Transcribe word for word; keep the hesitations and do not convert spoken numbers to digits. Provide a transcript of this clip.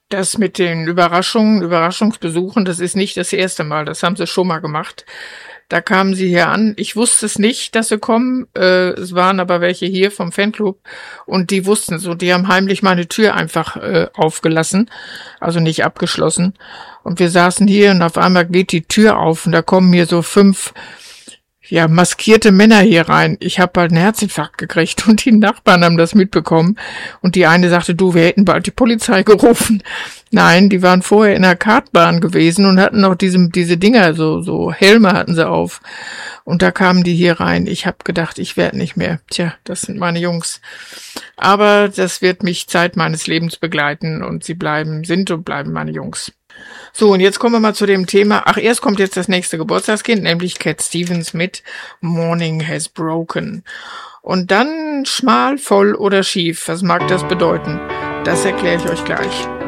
Das mit den Überraschungen, Überraschungsbesuchen, das ist nicht das erste Mal. Das haben sie schon mal gemacht. Da kamen sie hier an. Ich wusste es nicht, dass sie kommen. Äh, es waren aber welche hier vom Fanclub und die wussten so. Die haben heimlich meine Tür einfach äh, aufgelassen, also nicht abgeschlossen. Und wir saßen hier und auf einmal geht die Tür auf und da kommen mir so fünf ja, maskierte Männer hier rein. Ich habe bald einen Herzinfarkt gekriegt und die Nachbarn haben das mitbekommen. Und die eine sagte, du, wir hätten bald die Polizei gerufen. Nein, die waren vorher in der Kartbahn gewesen und hatten noch diese, diese Dinger, so, so Helme hatten sie auf. Und da kamen die hier rein. Ich habe gedacht, ich werde nicht mehr. Tja, das sind meine Jungs. Aber das wird mich Zeit meines Lebens begleiten und sie bleiben, sind und bleiben meine Jungs. So, und jetzt kommen wir mal zu dem Thema. Ach, erst kommt jetzt das nächste Geburtstagskind, nämlich Cat Stevens mit Morning Has Broken. Und dann schmal, voll oder schief. Was mag das bedeuten? Das erkläre ich euch gleich.